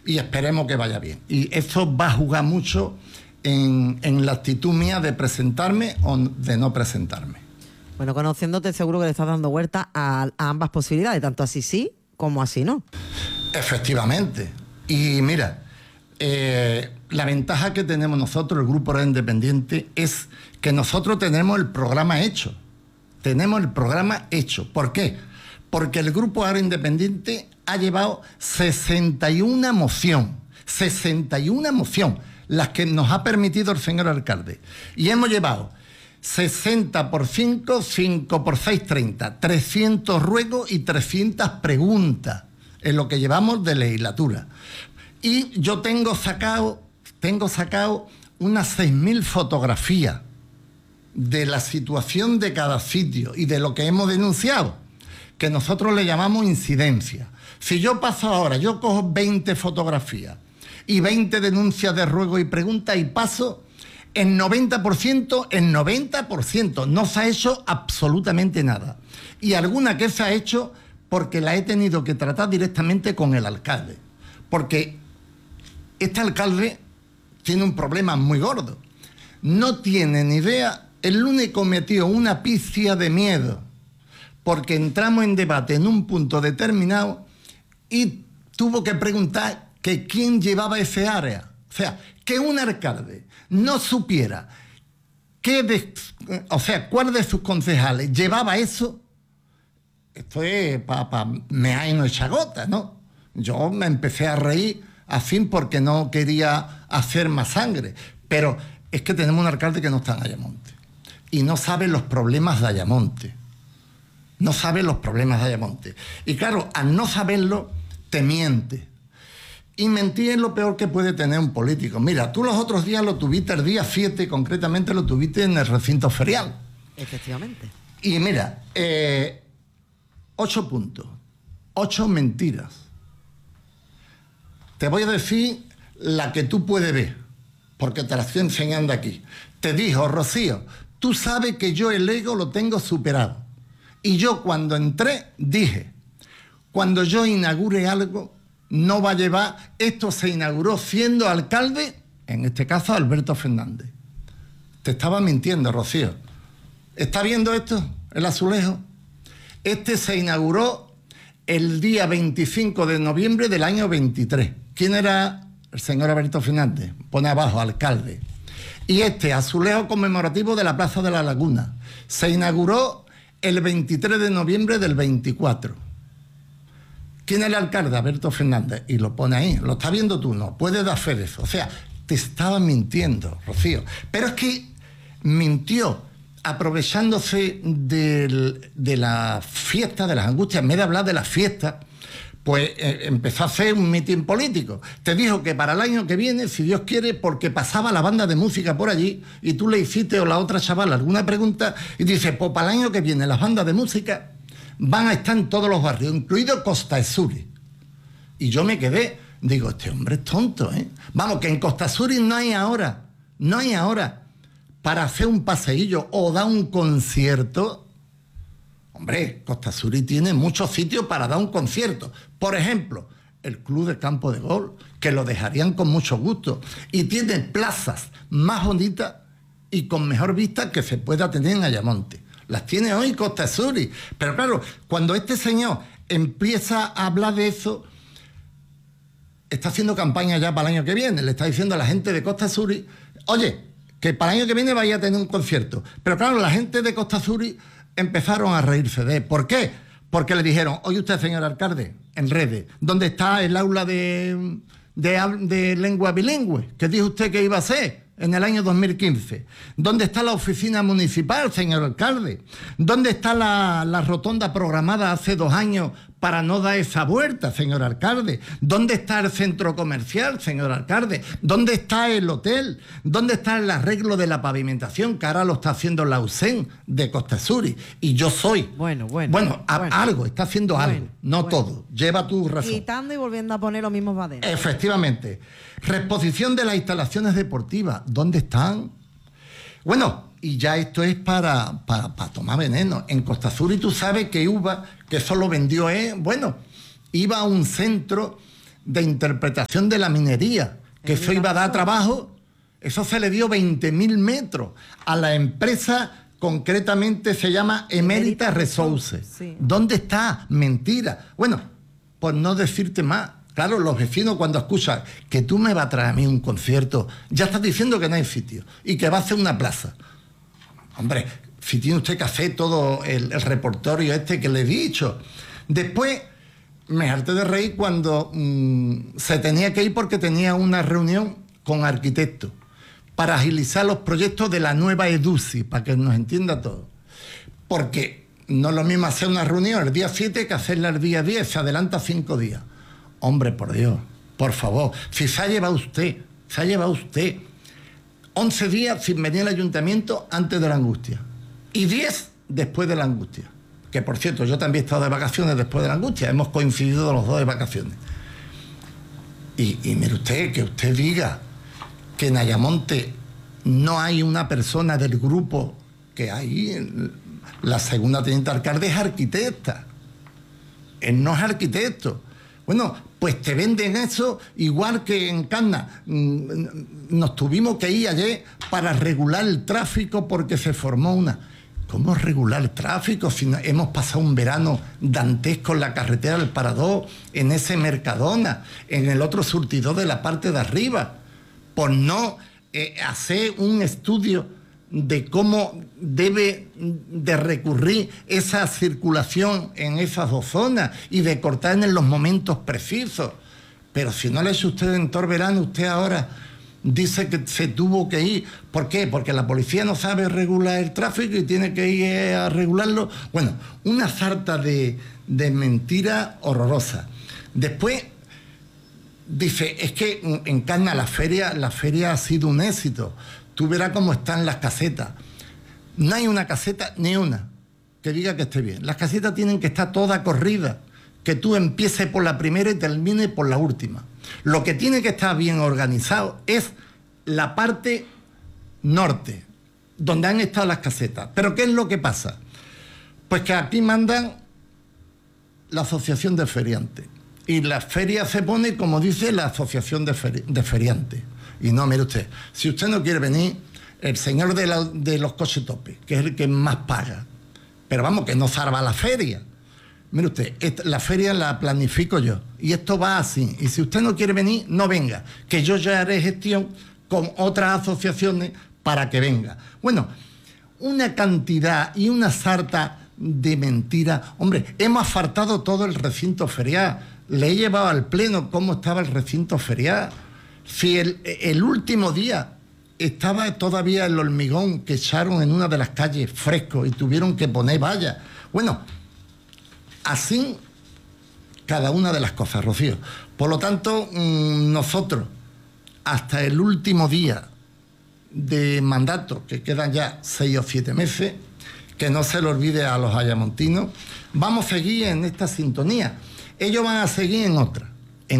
y esperemos que vaya bien. Y eso va a jugar mucho en la actitud mía de presentarme o de no presentarme. Bueno, conociéndote seguro que le estás dando vuelta a ambas posibilidades, tanto así sí como así no. Efectivamente. Y mira, la ventaja que tenemos nosotros, el Grupo Ahora Independiente, es que nosotros tenemos el programa hecho. Tenemos el programa hecho. ¿Por qué? Porque el Grupo Ahora Independiente ha llevado 61 mociones, las que nos ha permitido el señor alcalde. Y hemos llevado 60 por 5, 5 por 6, 30, 300 ruegos y 300 preguntas en lo que llevamos de legislatura. Y yo tengo sacado unas 6.000 fotografías de la situación de cada sitio y de lo que hemos denunciado, que nosotros le llamamos incidencia. Si yo paso ahora, yo cojo 20 fotografías y 20 denuncias de ruego y preguntas y paso en 90%, no se ha hecho absolutamente nada. Y alguna que se ha hecho porque la he tenido que tratar directamente con el alcalde. Porque este alcalde tiene un problema muy gordo. No tiene ni idea, el lunes cometió una pifia de miedo, porque entramos en debate en un punto determinado y tuvo que preguntar que quién llevaba ese área. O sea, que un alcalde no supiera cuál de sus concejales llevaba eso, esto es para mear y no echar gota, ¿no? Yo me empecé a reír así porque no quería hacer más sangre. Pero es que tenemos un alcalde que no está en Ayamonte y no sabe los problemas de Ayamonte. No sabe los problemas de Ayamonte. Y claro, al no saberlo, te miente. Y mentir es lo peor que puede tener un político. Mira, tú los otros días lo tuviste, el día 7 concretamente lo tuviste en el recinto ferial. Efectivamente. Y mira, 8 puntos, 8 mentiras. Te voy a decir la que tú puedes ver, porque te la estoy enseñando aquí. Te dijo, Rocío, tú sabes que yo el ego lo tengo superado. Y yo cuando entré dije, cuando yo inaugure algo, no va a llevar, esto se inauguró siendo alcalde, en este caso Alberto Fernández. Te estaba mintiendo, Rocío. ¿Está viendo esto, el azulejo? Este se inauguró el día 25 de noviembre del año 23. ¿Quién era el señor Alberto Fernández? Pone abajo, alcalde. Y este azulejo conmemorativo de la Plaza de la Laguna se inauguró el 23 de noviembre del 24. ¿Quién era el alcalde? Alberto Fernández. Y lo pone ahí. ¿Lo está viendo tú? No. Puedes hacer eso. O sea, te estaba mintiendo, Rocío. Pero es que mintió aprovechándose de la fiesta, de las angustias. En vez de hablar de la fiesta, pues empezó a hacer un mitin político. Te dijo que para el año que viene, si Dios quiere, porque pasaba la banda de música por allí y tú le hiciste o la otra chavala alguna pregunta y dice, pues para el año que viene las bandas de música van a estar en todos los barrios, incluido Costa Azul. Y yo me quedé, digo, este hombre es tonto, ¿eh? Vamos, que en Costa Azul no hay ahora para hacer un paseillo o dar un concierto. Hombre, Costa Azul tiene muchos sitios para dar un concierto. Por ejemplo, el Club de Campo de Gol, que lo dejarían con mucho gusto. Y tiene plazas más bonitas y con mejor vista que se pueda tener en Ayamonte. Las tiene hoy Costa Azul. Pero claro, cuando este señor empieza a hablar de eso, está haciendo campaña ya para el año que viene. Le está diciendo a la gente de Costa Azul, oye, que para el año que viene vaya a tener un concierto. Pero claro, la gente de Costa Azul empezaron a reírse de él. ¿Por qué? Porque le dijeron, oye usted, señor alcalde, en redes, ¿dónde está el aula de lengua bilingüe que dijo usted que iba a ser en el año 2015? ¿Dónde está la oficina municipal, señor alcalde? ¿Dónde está la rotonda programada hace 2 años para no dar esa vuelta, señor alcalde? ¿Dónde está el centro comercial, señor alcalde? ¿Dónde está el hotel? ¿Dónde está el arreglo de la pavimentación que ahora lo está haciendo la UCEN de Costa Azul? Y yo soy... Bueno, algo, está haciendo algo, no todo. Lleva tu razón. Quitando y volviendo a poner los mismos badenes. Efectivamente. Reposición de las instalaciones deportivas. ¿Dónde están? Bueno, y ya esto es para tomar veneno. En Costa Azul, tú sabes que UVA, que eso lo vendió, iba a un centro de interpretación de la minería, que eso iba a dar trabajo. Eso se le dio 20.000 metros a la empresa, concretamente se llama Emérita Resources. Sí. ¿Dónde está? Mentira. Bueno, por no decirte más. Claro, los vecinos cuando escuchan que tú me vas a traer a mí un concierto, ya estás diciendo que no hay sitio y que va a hacer una plaza. Hombre, si tiene usted que hacer todo el repertorio este que le he dicho. Después me harté de reír cuando se tenía que ir porque tenía una reunión con arquitectos para agilizar los proyectos de la nueva EDUCI, para que nos entienda todo. Porque no es lo mismo hacer una reunión el día 7 que hacerla el día 10, se adelanta 5 días. Hombre, por Dios, por favor, si se ha llevado usted 11 días sin venir al ayuntamiento antes de la angustia y 10 después de la angustia. Que por cierto, yo también he estado de vacaciones después de la angustia, hemos coincidido los dos de vacaciones. Y mire usted, que usted diga que en Ayamonte no hay una persona del grupo que hay, la segunda teniente alcalde es arquitecta, él no es arquitecto. Bueno, pues te venden eso igual que en Canna. Nos tuvimos que ir ayer para regular el tráfico porque se formó una... ¿Cómo regular el tráfico si hemos pasado un verano dantesco en la carretera del Parador, en ese Mercadona, en el otro surtidor de la parte de arriba? Por no hacer un estudio de cómo debe de recurrir esa circulación en esas dos zonas y de cortar en los momentos precisos. Pero si no lo ha hecho usted en todo el verano, usted ahora dice que se tuvo que ir. ¿Por qué? Porque la policía no sabe regular el tráfico y tiene que ir a regularlo. Bueno, una sarta de mentira horrorosa. Después dice, es que en Canna la feria ha sido un éxito. Tú verás cómo están las casetas. No hay una caseta, ni una, que diga que esté bien. Las casetas tienen que estar todas corridas, que tú empieces por la primera y termines por la última. Lo que tiene que estar bien organizado es la parte norte, donde han estado las casetas. ¿Pero qué es lo que pasa? Pues que aquí mandan la asociación de feriantes. Y la feria se pone, como dice, la asociación de feriantes. Y no, mire usted, si usted no quiere venir, el señor de los coches tope, que es el que más paga, pero vamos, que no salva la feria. Mire usted, la feria la planifico yo, y esto va así, y si usted no quiere venir, no venga, que yo ya haré gestión con otras asociaciones para que venga. Bueno, una cantidad y una sarta de mentiras. Hombre, hemos asfaltado todo el recinto ferial, le he llevado al pleno cómo estaba el recinto ferial. Si el último día estaba todavía el hormigón que echaron en una de las calles fresco y tuvieron que poner vallas. Bueno, así cada una de las cosas, Rocío. Por lo tanto, nosotros, hasta el último día de mandato, que quedan ya 6 o 7 meses, que no se le olvide a los ayamontinos, vamos a seguir en esta sintonía. Ellos van a seguir en otra.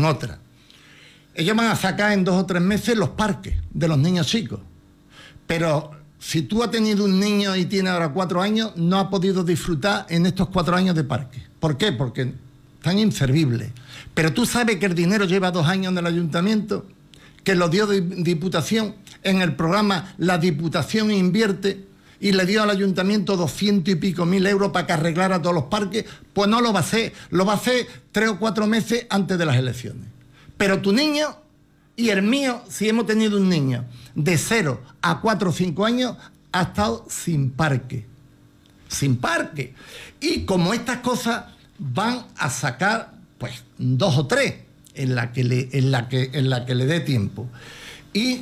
Ellos van a sacar en 2 o 3 meses los parques de los niños chicos. Pero si tú has tenido un niño y tiene ahora 4 años, no ha podido disfrutar en estos 4 años de parque. ¿Por qué? Porque están inservibles. Pero tú sabes que el dinero lleva 2 años en el ayuntamiento, que lo dio de Diputación. En el programa la Diputación invierte y le dio al ayuntamiento 200 y pico mil euros para que arreglara todos los parques. Pues no lo va a hacer. Lo va a hacer 3 o 4 meses antes de las elecciones. Pero tu niño y el mío, si hemos tenido un niño de 0 a 4 o 5 años, ha estado sin parque. Sin parque. Y como estas cosas van a sacar, pues, 2 o 3 en la que le dé tiempo. Y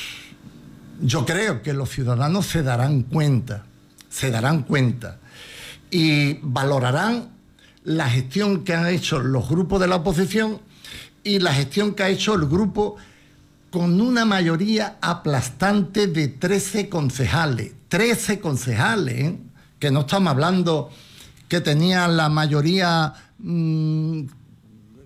yo creo que los ciudadanos se darán cuenta y valorarán la gestión que han hecho los grupos de la oposición y la gestión que ha hecho el grupo con una mayoría aplastante de 13 concejales. 13 concejales, ¿eh? Que no estamos hablando que tenían la mayoría con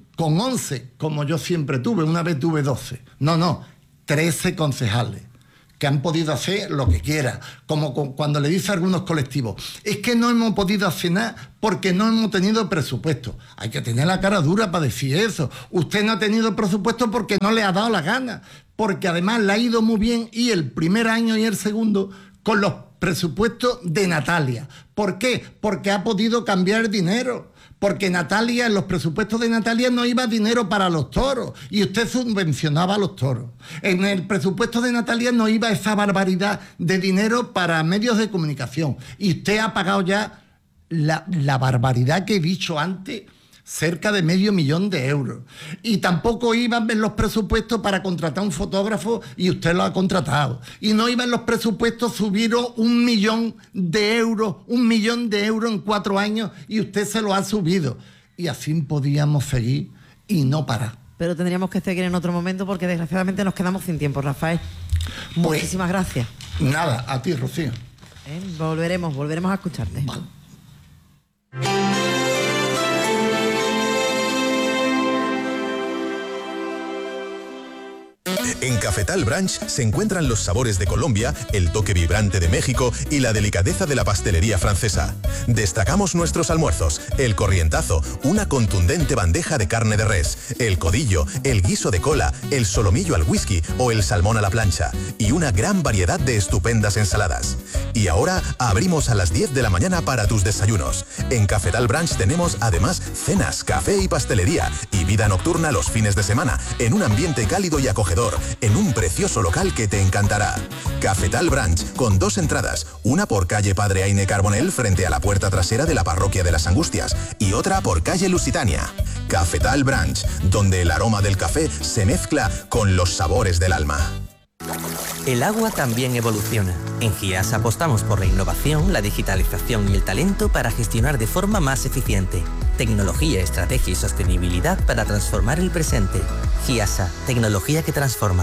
11, como yo siempre tuve. Una vez tuve 12. No, 13 concejales que han podido hacer lo que quieran, como cuando le dice a algunos colectivos, es que no hemos podido hacer nada porque no hemos tenido presupuesto. Hay que tener la cara dura para decir eso. Usted no ha tenido presupuesto porque no le ha dado la gana, porque además le ha ido muy bien y el primer año y el segundo con los presupuestos de Natalia. ¿Por qué? Porque ha podido cambiar dinero. Porque Natalia, en los presupuestos de Natalia no iba dinero para los toros y usted subvencionaba a los toros. En el presupuesto de Natalia no iba esa barbaridad de dinero para medios de comunicación y usted ha pagado ya la barbaridad que he dicho antes, cerca de 500.000 euros. Y tampoco iban en los presupuestos para contratar un fotógrafo y usted lo ha contratado. Y no iban los presupuestos subir 1 millón de euros, 1 millón de euros en 4 años y usted se lo ha subido. Y así podíamos seguir y no parar. Pero tendríamos que seguir en otro momento porque desgraciadamente nos quedamos sin tiempo, Rafael. Muchísimas gracias. Nada, a ti, Rocío. Volveremos a escucharte. Vale. En Cafetal Branch se encuentran los sabores de Colombia, el toque vibrante de México y la delicadeza de la pastelería francesa. Destacamos nuestros almuerzos, el corrientazo, una contundente bandeja de carne de res, el codillo, el guiso de cola, el solomillo al whisky o el salmón a la plancha y una gran variedad de estupendas ensaladas. Y ahora abrimos a las 10 de la mañana para tus desayunos. En Cafetal Branch tenemos además cenas, café y pastelería y vida nocturna los fines de semana en un ambiente cálido y acogedor, en un precioso local que te encantará. Cafetal Branch, con 2 entradas, una por calle Padre Aine Carbonell frente a la puerta trasera de la Parroquia de las Angustias y otra por calle Lusitania. Cafetal Branch, donde el aroma del café se mezcla con los sabores del alma. El agua también evoluciona. En GIAS apostamos por la innovación, la digitalización y el talento para gestionar de forma más eficiente. Tecnología, estrategia y sostenibilidad para transformar el presente. GIASA, tecnología que transforma.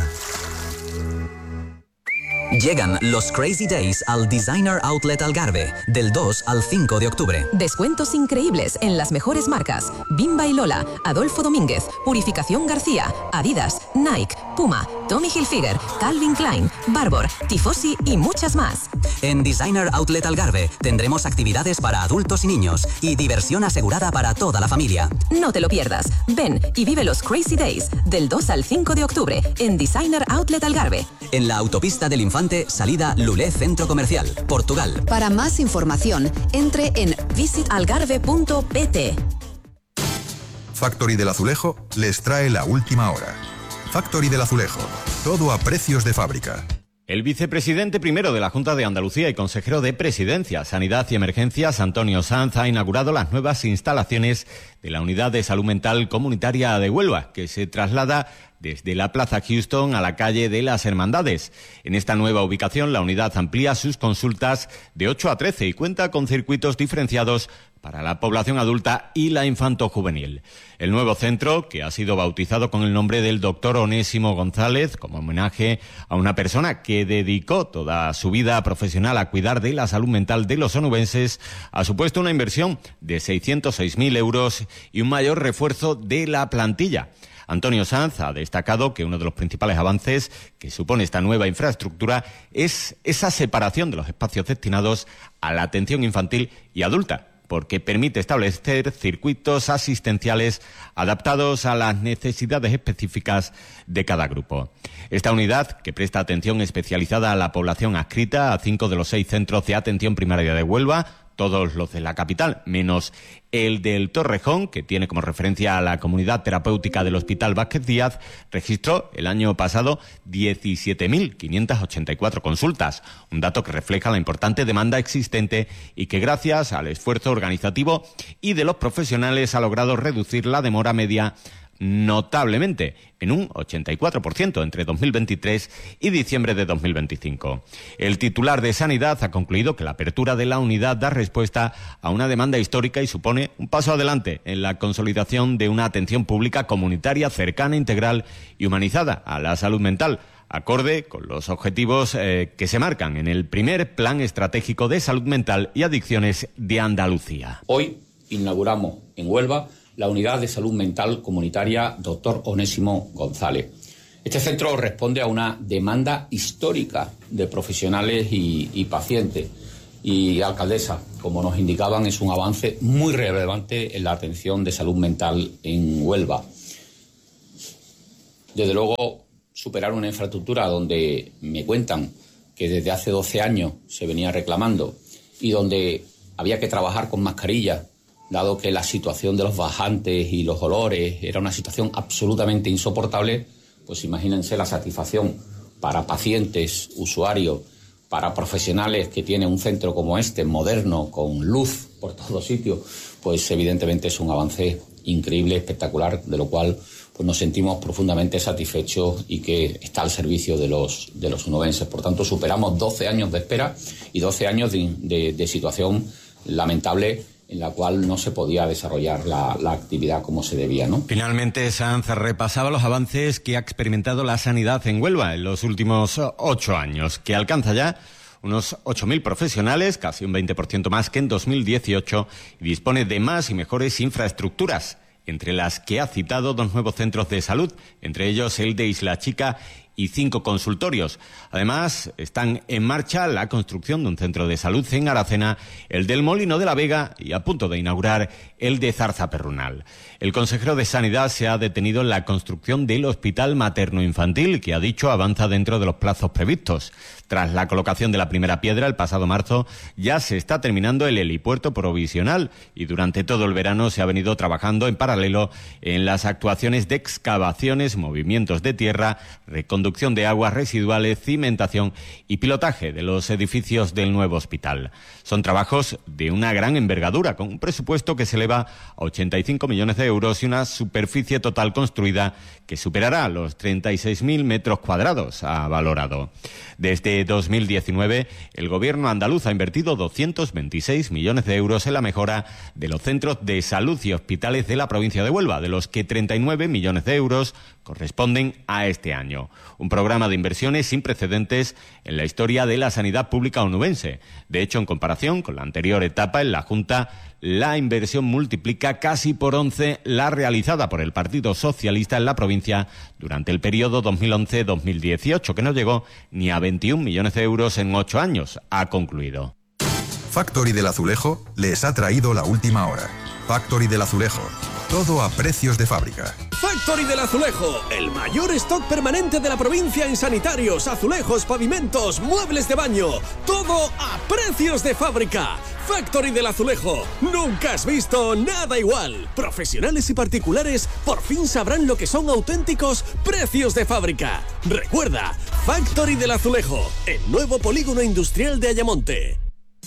Llegan los Crazy Days al Designer Outlet Algarve, del 2 al 5 de octubre. Descuentos increíbles en las mejores marcas: Bimba y Lola, Adolfo Domínguez, Purificación García, Adidas, Nike, Puma, Tommy Hilfiger, Calvin Klein, Barbour, Tifosi y muchas más. En Designer Outlet Algarve tendremos actividades para adultos y niños y diversión asegurada para toda la familia. No te lo pierdas. Ven y vive los Crazy Days del 2 al 5 de octubre en Designer Outlet Algarve. En la autopista del Infante, salida Lulé Centro Comercial, Portugal. Para más información, entre en visitalgarve.pt. Factory del Azulejo les trae la última hora. Factory del Azulejo, todo a precios de fábrica. El vicepresidente primero de la Junta de Andalucía y consejero de Presidencia, Sanidad y Emergencias, Antonio Sanz, ha inaugurado las nuevas instalaciones de la Unidad de Salud Mental Comunitaria de Huelva, que se traslada desde la Plaza Houston a la calle de las Hermandades. En esta nueva ubicación, la unidad amplía sus consultas de 8 a 13 y cuenta con circuitos diferenciados para la población adulta y la infantojuvenil. El nuevo centro, que ha sido bautizado con el nombre del doctor Onésimo González, como homenaje a una persona que dedicó toda su vida profesional a cuidar de la salud mental de los onubenses, ha supuesto una inversión de 606.000 euros y un mayor refuerzo de la plantilla. Antonio Sanz ha destacado que uno de los principales avances que supone esta nueva infraestructura es esa separación de los espacios destinados a la atención infantil y adulta, porque permite establecer circuitos asistenciales adaptados a las necesidades específicas de cada grupo. Esta unidad, que presta atención especializada a la población adscrita a 5 de los 6 centros de atención primaria de Huelva, todos los de la capital, menos el del Torrejón, que tiene como referencia a la comunidad terapéutica del Hospital Vázquez Díaz, registró el año pasado 17.584 consultas, un dato que refleja la importante demanda existente y que gracias al esfuerzo organizativo y de los profesionales ha logrado reducir la demora media notablemente, en un 84% entre 2023 y diciembre de 2025. El titular de Sanidad ha concluido que la apertura de la unidad da respuesta a una demanda histórica y supone un paso adelante en la consolidación de una atención pública comunitaria cercana, integral y humanizada a la salud mental, acorde con los objetivos que se marcan en el primer Plan Estratégico de Salud Mental y Adicciones de Andalucía. Hoy inauguramos en Huelva la Unidad de Salud Mental Comunitaria Dr. Onésimo González. Este centro responde a una demanda histórica de profesionales y pacientes. Y, alcaldesa, como nos indicaban, es un avance muy relevante en la atención de salud mental en Huelva. Desde luego, superar una infraestructura donde me cuentan que desde hace 12 años se venía reclamando y donde había que trabajar con mascarilla, dado que la situación de los bajantes y los olores era una situación absolutamente insoportable, pues imagínense la satisfacción para pacientes, usuarios, para profesionales que tienen un centro como este, moderno, con luz por todos sitios, pues evidentemente es un avance increíble, espectacular, de lo cual pues nos sentimos profundamente satisfechos y que está al servicio de los onubenses. Por tanto, superamos 12 años de espera y 12 años de situación lamentable en la cual no se podía desarrollar la actividad como se debía, ¿no? Finalmente, Sanz repasaba los avances que ha experimentado la sanidad en Huelva en los últimos 8 años, que alcanza ya unos 8.000 profesionales, casi un 20% más que en 2018, y dispone de más y mejores infraestructuras, entre las que ha citado 2 nuevos centros de salud, entre ellos el de Isla Chica y 5 consultorios. Además, están en marcha la construcción de un centro de salud en Aracena, el del Molino de la Vega y a punto de inaugurar el de Zarza-Perrunal. El consejero de Sanidad se ha detenido en la construcción del Hospital Materno-Infantil, que ha dicho avanza dentro de los plazos previstos. Tras la colocación de la primera piedra el pasado marzo, ya se está terminando el helipuerto provisional y durante todo el verano se ha venido trabajando en paralelo en las actuaciones de excavaciones, movimientos de tierra, reconducción de aguas residuales, cimentación y pilotaje de los edificios del nuevo hospital. Son trabajos de una gran envergadura, con un presupuesto que se eleva a 85 millones de euros y una superficie total construida que superará los 36.000 metros cuadrados, ha valorado. Desde 2019, el gobierno andaluz ha invertido 226 millones de euros en la mejora de los centros de salud y hospitales de la provincia de Huelva, de los que 39 millones de euros corresponden a este año. Un programa de inversiones sin precedentes en la historia de la sanidad pública onubense. De hecho, en comparación con la anterior etapa en la Junta, la inversión multiplica casi por 11 la realizada por el Partido Socialista en la provincia durante el periodo 2011-2018, que no llegó ni a 21 millones de euros en 8 años, ha concluido. Factory del Azulejo les ha traído la última hora. Factory del Azulejo, todo a precios de fábrica. Factory del Azulejo, el mayor stock permanente de la provincia en sanitarios, azulejos, pavimentos, muebles de baño, todo a precios de fábrica. Factory del Azulejo, nunca has visto nada igual. Profesionales y particulares por fin sabrán lo que son auténticos precios de fábrica. Recuerda, Factory del Azulejo, el nuevo polígono industrial de Ayamonte.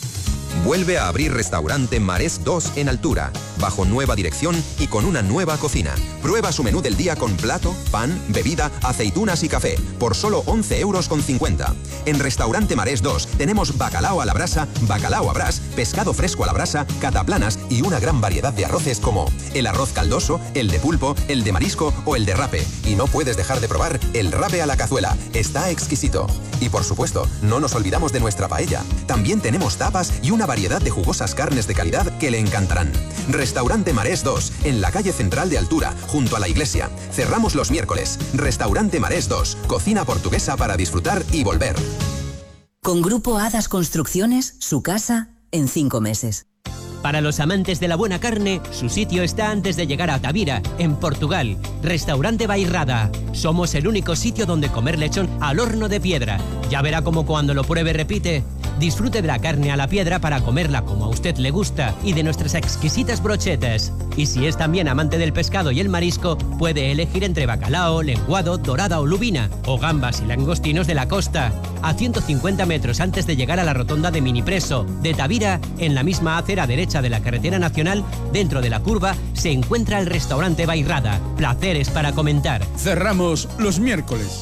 Vuelve a abrir restaurante Marés 2 en Altura, bajo nueva dirección y con una nueva cocina. Prueba su menú del día con plato, pan, bebida, aceitunas y café, por solo 11,50 €. En restaurante Marés 2 tenemos bacalao a la brasa, bacalao a brás, pescado fresco a la brasa, cataplanas y una gran variedad de arroces como el arroz caldoso, el de pulpo, el de marisco o el de rape. Y no puedes dejar de probar el rape a la cazuela, está exquisito. Y por supuesto, no nos olvidamos de nuestra paella. También tenemos tapas y una variedad de jugosas carnes de calidad que le encantarán. Restaurante Marés 2, en la calle central de Altura, junto a la iglesia. Cerramos los miércoles. Restaurante Marés 2, cocina portuguesa para disfrutar y volver. Con Grupo Hadas Construcciones, su casa en 5 meses. Para los amantes de la buena carne, su sitio está antes de llegar a Tavira, en Portugal. Restaurante Bairrada. Somos el único sitio donde comer lechón al horno de piedra. Ya verá cómo cuando lo pruebe repite. Disfrute de la carne a la piedra para comerla como a usted le gusta y de nuestras exquisitas brochetas. Y si es también amante del pescado y el marisco, puede elegir entre bacalao, lenguado, dorada o lubina, o gambas y langostinos de la costa. A 150 metros antes de llegar a la rotonda de Minipreso, de Tavira, en la misma acera derecha de la carretera nacional, dentro de la curva, se encuentra el restaurante Bairrada. Placeres para comentar. Cerramos los miércoles.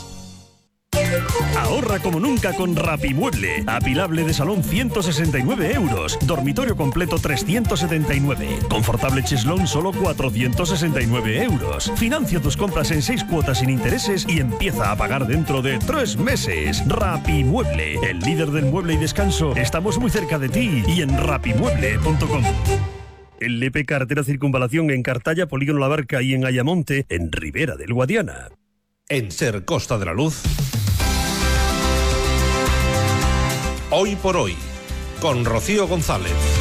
Ahorra como nunca con Rapimueble. Apilable de salón 169 €. Dormitorio completo 379. Confortable cheslón solo 469 €. Financia tus compras en 6 cuotas sin intereses y empieza a pagar dentro de 3 meses. Rapimueble, el líder del mueble y descanso. Estamos muy cerca de ti y en rapimueble.com. El LP Carretera Circunvalación en Cartaya, Polígono La Barca y en Ayamonte, en Ribera del Guadiana. En Ser Costa de la Luz. Hoy por hoy, con Rocío González.